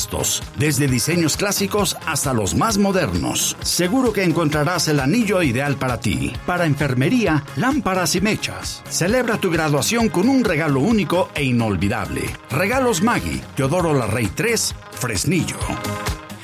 gustos, desde diseños clásicos hasta los más modernos. Seguro que encontrarás el anillo ideal para ti. Para enfermería, lámparas y mechas. Celebra tu graduación con un regalo único e inolvidable. Regalos Maggi, Teodoro Larrey 3, Fresnillo.